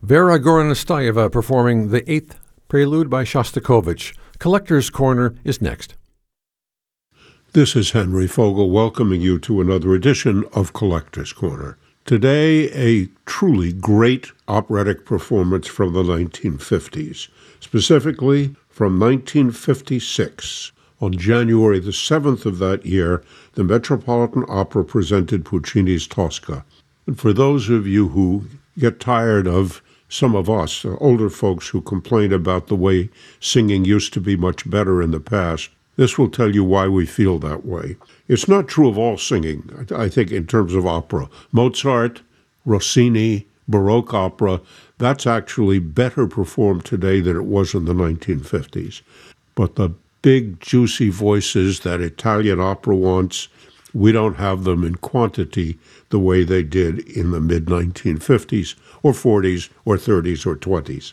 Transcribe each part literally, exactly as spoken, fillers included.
Vera Goranastayeva performing the eighth Prelude by Shostakovich. Collector's Corner is next. This is Henry Fogel welcoming you to another edition of Collector's Corner. Today, a truly great operatic performance from the nineteen fifties, specifically from nineteen fifty-six. On January the seventh of that year, the Metropolitan Opera presented Puccini's Tosca. And for those of you who get tired of some of us, older folks who complain about the way singing used to be much better in the past, this will tell you why we feel that way. It's not true of all singing, I think, in terms of opera. Mozart, Rossini, Baroque opera, that's actually better performed today than it was in the nineteen fifties. But the big, juicy voices that Italian opera wants, we don't have them in quantity the way they did in the mid nineteen fifties or forties or thirties or twenties.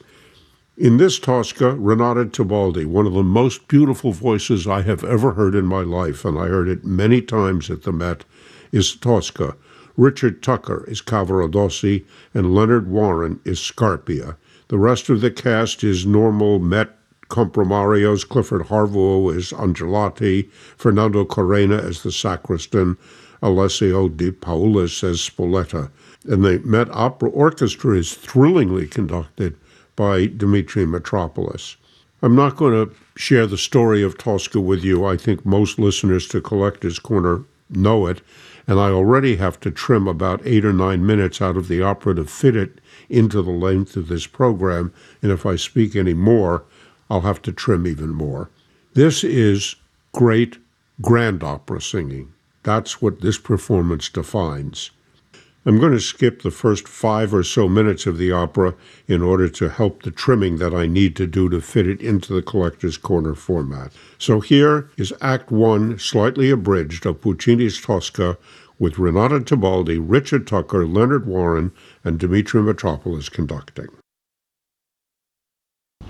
In this Tosca, Renata Tebaldi, one of the most beautiful voices I have ever heard in my life, and I heard it many times at the Met, is Tosca. Richard Tucker is Cavaradossi, and Leonard Warren is Scarpia. The rest of the cast is normal Met comprimarios. Clifford Harvo is Angelotti, Fernando Corena as the sacristan, Alessio De Paolis as Spoletta. And the Met Opera Orchestra is thrillingly conducted by Dimitri Mitropoulos. I'm not going to share the story of Tosca with you. I think most listeners to Collector's Corner know it, and I already have to trim about eight or nine minutes out of the opera to fit it into the length of this program, and if I speak any more, I'll have to trim even more. This is great grand opera singing. That's what this performance defines. I'm going to skip the first five or so minutes of the opera in order to help the trimming that I need to do to fit it into the Collector's Corner format. So here is Act One, slightly abridged, of Puccini's Tosca with Renata Tebaldi, Richard Tucker, Leonard Warren, and Dimitri Mitropoulos conducting.